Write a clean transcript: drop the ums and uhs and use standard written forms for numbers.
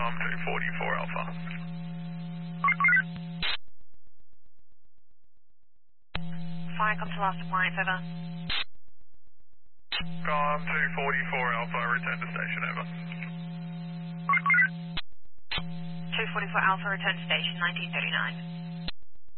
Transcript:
com 244 Alpha. Fire, come to last appliance, over. Com 244 Alpha, return to station, over. 244 Alpha, return to station, 1939.